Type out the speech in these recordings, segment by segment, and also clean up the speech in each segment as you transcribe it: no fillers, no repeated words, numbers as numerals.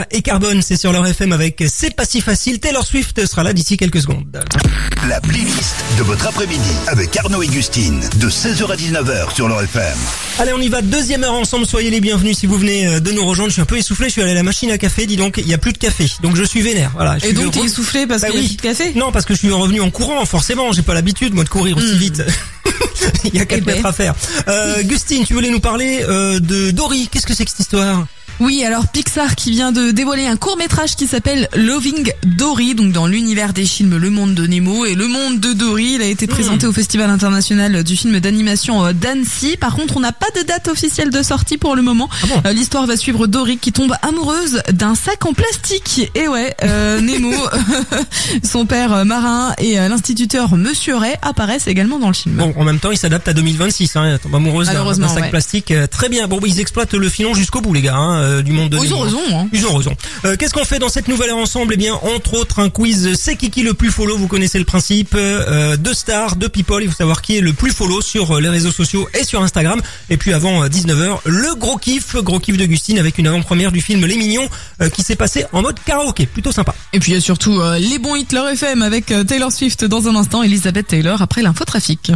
Et Carbone, c'est sur leur FM avec C'est pas si facile. Taylor Swift sera là d'ici quelques secondes. La playlist de votre après-midi avec Arnaud et Gustine de 16h à 19h sur leur FM. Allez, on y va, deuxième heure ensemble, soyez les bienvenus si vous venez de nous rejoindre. Je suis un peu essoufflé, je suis allé à la machine à café, dis donc, il y a plus de café. Donc je suis vénère, voilà. Et donc t'es essoufflé parce qu'il y a plus de café? Non, parce que je suis revenu en courant, forcément, j'ai pas l'habitude moi de courir aussi vite. Il y a 4 mètres à faire. Gustine, tu voulais nous parler de Dory, qu'est-ce que c'est que cette histoire? Oui, alors Pixar qui vient de dévoiler un court-métrage qui s'appelle Loving Dory, donc dans l'univers des films Le Monde de Nemo et Le Monde de Dory. Il a été présenté au Festival international du film d'animation d'Annecy. Par contre, on n'a pas de date officielle de sortie pour le moment. Ah bon. L'histoire va suivre Dory qui tombe amoureuse d'un sac en plastique. Et ouais, Nemo, son père marin et l'instituteur Monsieur Ray apparaissent également dans le film. Bon, en même temps, il s'adapte à 2026, hein. Tombe amoureuse d'un sac plastique. Très bien. Bon, ils exploitent le filon jusqu'au bout, les gars, hein. Du monde de Ils ont raison, hein. Ils ont raison. Qu'est-ce qu'on fait dans cette nouvelle heure ensemble? Eh bien, entre autres, un quiz C'est qui le plus follow, vous connaissez le principe. Deux stars, deux people, il faut savoir qui est le plus follow sur les réseaux sociaux et sur Instagram. Et puis avant 19h, le gros kiff de Gustine avec une avant-première du film Les Mignons qui s'est passé en mode karaoké, plutôt sympa. Et puis il y a surtout les bons hits Leur FM avec Taylor Swift dans un instant, Elisabeth Taylor après l'infotrafic.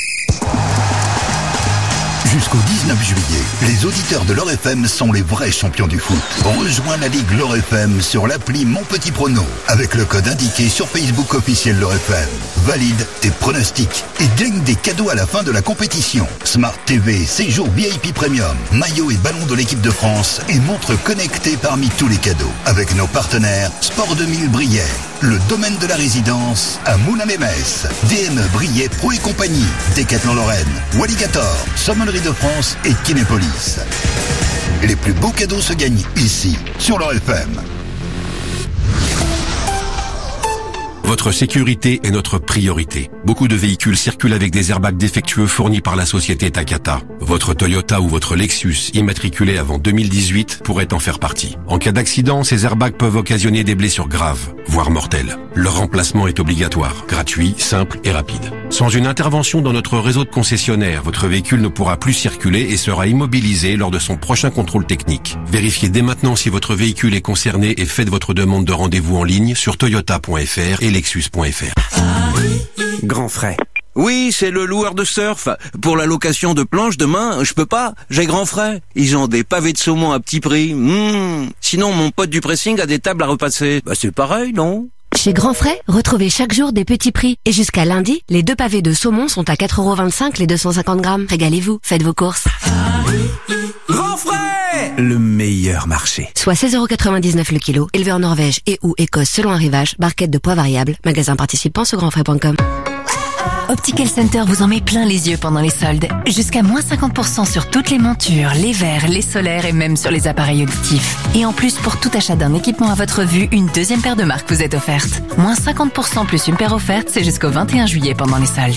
Jusqu'au 19 juillet, les auditeurs de l'Or FM sont les vrais champions du foot. Rejoins la Ligue L'Or FM sur l'appli Mon Petit Prono avec le code indiqué sur Facebook officiel L'Or FM. Valide tes pronostics et gagne des cadeaux à la fin de la compétition. Smart TV, séjour VIP Premium, maillot et ballon de l'équipe de France et montre connectée parmi tous les cadeaux. Avec nos partenaires Sport 2000 Briey, le domaine de la résidence à Moulins-les-Messes, DME Briey Pro et compagnie, Decathlon Lorraine, Walligator, Sommellerie de France et Kinépolis. Les plus beaux cadeaux se gagnent ici, sur leur FM. Votre sécurité est notre priorité. Beaucoup de véhicules circulent avec des airbags défectueux fournis par la société Takata. Votre Toyota ou votre Lexus immatriculé avant 2018 pourrait en faire partie. En cas d'accident, ces airbags peuvent occasionner des blessures graves, voire mortelles. Leur remplacement est obligatoire, gratuit, simple et rapide. Sans une intervention dans notre réseau de concessionnaires, votre véhicule ne pourra plus circuler et sera immobilisé lors de son prochain contrôle technique. Vérifiez dès maintenant si votre véhicule est concerné et faites votre demande de rendez-vous en ligne sur toyota.fr et lexus.fr. Grand frais. Oui, c'est le loueur de surf. Pour la location de planches demain, je peux pas. J'ai grand frais. Ils ont des pavés de saumon à petit prix. Sinon, mon pote du pressing a des tables à repasser. Bah, c'est pareil, non? Chez Grand Frais, retrouvez chaque jour des petits prix. Et jusqu'à lundi, les 2 pavés de saumon sont à 4,25€ les 250 grammes. Régalez-vous, faites vos courses. Grand Frais! Le meilleur marché. Soit 16,99€ le kilo, élevé en Norvège et ou Écosse selon arrivage, barquette de poids variable, magasin participant sur grandfrais.com. Optical Center vous en met plein les yeux pendant les soldes. Jusqu'à moins 50% sur toutes les montures, les verres, les solaires et même sur les appareils auditifs. Et en plus, pour tout achat d'un équipement à votre vue, une deuxième paire de marques vous est offerte. Moins 50% plus une paire offerte, c'est jusqu'au 21 juillet pendant les soldes.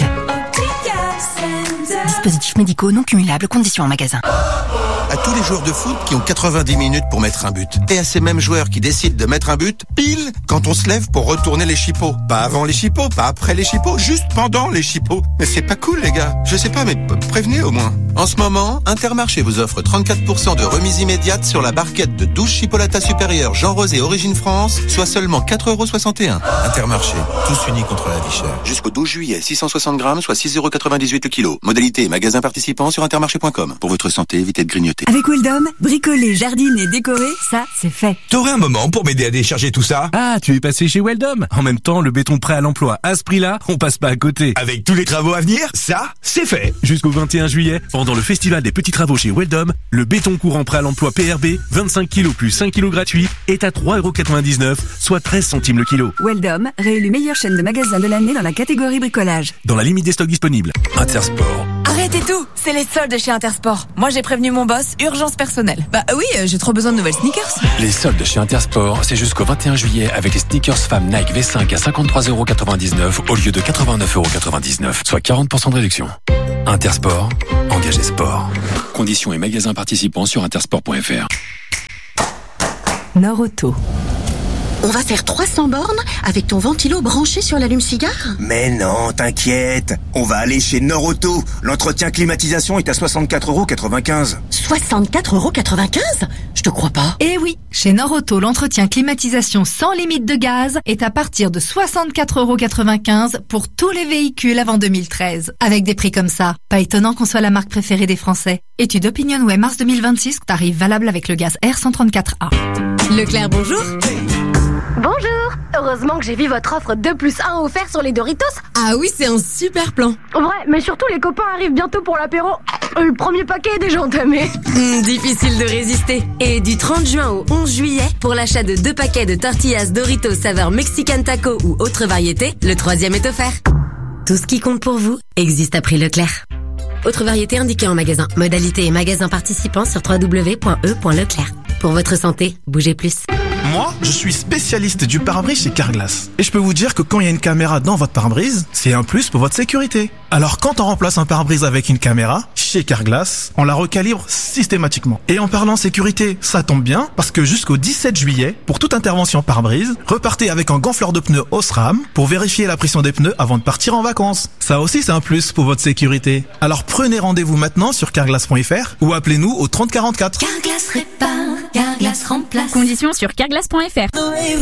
Dispositifs médicaux non cumulables, conditions en magasin. À tous les joueurs de foot qui ont 90 minutes pour mettre un but. Et à ces mêmes joueurs qui décident de mettre un but pile quand on se lève pour retourner les chipots. Pas avant les chipots, pas après les chipots, juste pendant les chipots. Mais c'est pas cool les gars. Je sais pas, mais prévenez au moins. En ce moment, Intermarché vous offre 34% de remise immédiate sur la barquette de 12 chipolatas supérieures Jean Rosé Origine France, soit seulement 4,61€. Intermarché, tous unis contre la vie chère. Jusqu'au 12 juillet, 660 grammes, soit 6,98€ le kilo. Modalité et magasin participant sur intermarché.com. Pour votre santé, évitez de grignoter. Avec Weldom, bricoler, jardiner, décorer, ça, c'est fait. T'aurais un moment pour m'aider à décharger tout ça? Ah, tu es passé chez Weldom. En même temps, le béton prêt à l'emploi à ce prix-là, on passe pas à côté. Avec tous les travaux à venir, ça, c'est fait. Jusqu'au 21 juillet, pendant le festival des petits travaux chez Weldom, le béton courant prêt à l'emploi PRB, 25 kg plus 5 kg gratuits, est à 3,99€, soit 13 centimes le kilo. Weldom, réélu meilleure chaîne de magasins de l'année dans la catégorie bricolage. Dans la limite des stocks disponibles. Intersport. Arrêtez tout, c'est les soldes chez Intersport. Moi j'ai prévenu mon boss, urgence personnelle. Bah oui, j'ai trop besoin de nouvelles sneakers. Les soldes chez Intersport, c'est jusqu'au 21 juillet avec les sneakers femmes Nike V5 à 53,99€ au lieu de 89,99€, soit 40% de réduction. Intersport, engagé sport. Conditions et magasins participants sur intersport.fr. Nord Auto. On va faire 300 bornes avec ton ventilo branché sur l'allume-cigare? Mais non, t'inquiète. On va aller chez Norauto. L'entretien climatisation est à 64,95 €. 64,95 €? Je te crois pas. Eh oui, chez Norauto, l'entretien climatisation sans limite de gaz est à partir de 64,95 € pour tous les véhicules avant 2013. Avec des prix comme ça, pas étonnant qu'on soit la marque préférée des Français. Étude OpinionWay mars 2026, tarif valable avec le gaz R134A. Leclerc, bonjour. Bonjour. Heureusement que j'ai vu votre offre 2+1 offert sur les Doritos. Ah oui, c'est un super plan. Ouais, mais surtout les copains arrivent bientôt pour l'apéro. Le premier paquet est déjà entamé. Difficile de résister. Et du 30 juin au 11 juillet, pour l'achat de 2 paquets de tortillas Doritos saveur Mexican Taco ou autre variété, le 3e est offert. Tout ce qui compte pour vous existe à prix Leclerc. Autre variété indiquée en magasin. Modalité et magasin participants sur www.e.leclerc. Pour votre santé, bougez plus. Moi, je suis spécialiste du pare-brise chez Carglass. Et je peux vous dire que quand il y a une caméra dans votre pare-brise, c'est un plus pour votre sécurité. Alors quand on remplace un pare-brise avec une caméra, chez Carglass, on la recalibre systématiquement. Et en parlant sécurité, ça tombe bien, parce que jusqu'au 17 juillet, pour toute intervention pare-brise, repartez avec un gonfleur de pneus Osram pour vérifier la pression des pneus avant de partir en vacances. Ça aussi, c'est un plus pour votre sécurité. Alors prenez rendez-vous maintenant sur carglass.fr ou appelez-nous au 30 44. Carglass répare, Carglass remplace. Conditions sur carglass.fr.